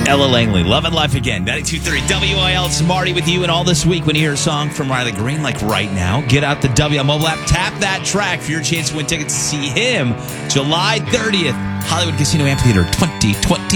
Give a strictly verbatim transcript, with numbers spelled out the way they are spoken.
Ella Langley, Love and Life Again, ninety-two point three W I L. It's Marty with you, and all this week when you hear a song from Riley Green, like right now, get out the W I L mobile app, tap that track for your chance to win tickets to see him July thirtieth, Hollywood Casino Amphitheater twenty twenty.